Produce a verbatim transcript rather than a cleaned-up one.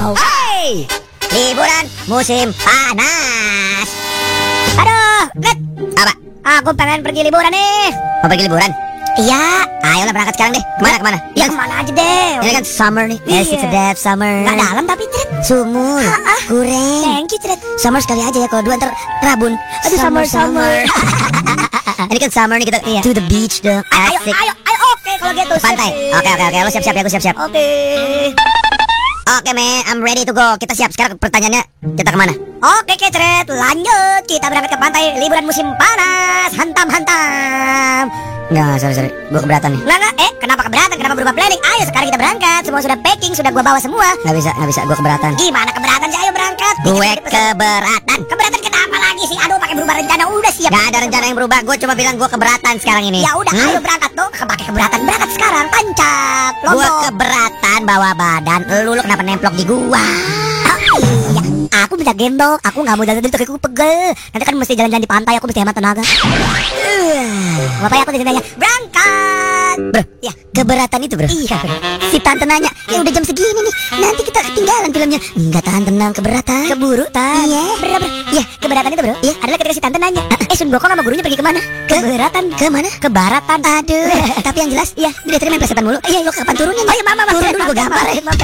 Wow. Hey, liburan musim panas. Aduh, Gret. Apa? Aku pengen pergi liburan nih. Mau pergi liburan? Iya. Ayolah berangkat sekarang deh. Kemana kemana? Ya kemana aja deh. Ini kan summer nih. Iya. Yes, it's a dead summer. Gak dalam tapi Cret. Sumur. Ah, ah. Kurang. Thank you Cret. Summer sekali aja ya. Kalau dua ntar rabun. Aduh, summer, summer. Ini kan summer nih kita Iya. to the beach dong. Ayo, Asik. ayo, ayo. Oke kalau gitu. Ke pantai. siap, Oke oke oke. Lo siap-siap ya. Gue siap-siap. Oke. Oke me, I'm ready to go. Kita siap. Sekarang pertanyaannya, kita kemana? Oke Cret. Lanjut. Kita berangkat ke pantai liburan musim panas. Hantam, hantam. Nggak, sorry sorry. Gue keberatan nih. Nggak, nggak. Eh, kenapa keberatan? Kenapa berubah planning? Ayo sekarang kita berangkat. Semua sudah packing, sudah gua bawa semua. Nggak bisa, nggak bisa. Gue keberatan. Gimana keberatan sih? Ayo berangkat. Gue Dikit-dikit pesan. keberatan. Keberatan kenapa lagi sih? Aduh, pakai berubah rencana. Udah siap. Nggak ada rencana yang berubah. Gue cuma bilang gue keberatan sekarang ini. Ya udah, Hmm? ayo berangkat tuh. Pakai keberatan. Berangkat sekarang. Tancap. Gue Lombok. keberatan bawa badan. Lu lu kenapa nemplok di gua? Ah, iya. Aku minta gendong. Aku nggak mau jalan jalan kakiku pegel. Nanti kan mesti jalan-jalan di pantai. Aku mesti hemat tenaga. Bapak aku di sini berangkat. Bro, Ya. keberatan itu bro. Iya. Si tante nanya, ya udah jam segini nih. Nanti kita ketinggalan filmnya. Enggak tahan tenang, keberatan. Keburu tan. Iya. Bener bener. Iya, keberatan itu bro. Iya. Adalah ketika si tante nanya. Eh Sun Gokong sama gurunya pergi kemana? Keberatan. Ke mana? Ke baratan. Aduh, tapi yang jelas, Iya. dia tadi main plesetan mulu. Iya, Lo kapan turunnya? Oh iya, mama, mama. Turun dulu, gue gampar ya.